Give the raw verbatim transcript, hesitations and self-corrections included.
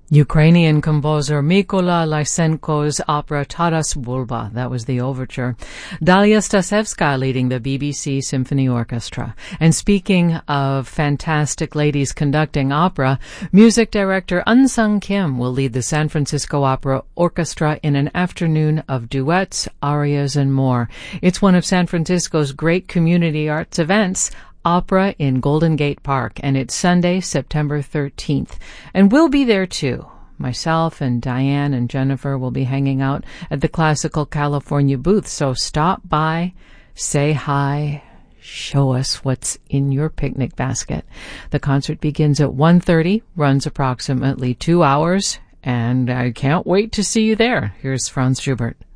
Ukrainian composer Mykola Lysenko's opera Taras Bulba. That was the overture. Dalia Stasevska leading the B B C Symphony Orchestra. And speaking of fantastic ladies conducting opera, music director Unsung Kim will lead the San Francisco Opera Orchestra in an afternoon of duets, arias, and more. It's one of San Francisco's great community arts events, Opera in Golden Gate Park, and it's Sunday, September thirteenth. And we'll be there too. Myself and Diane and Jennifer will be hanging out at the Classical California booth, so stop by, say hi, show us what's in your picnic basket. The concert begins at one thirty, runs approximately two hours, and I can't wait to see you there. Here's Franz Schubert.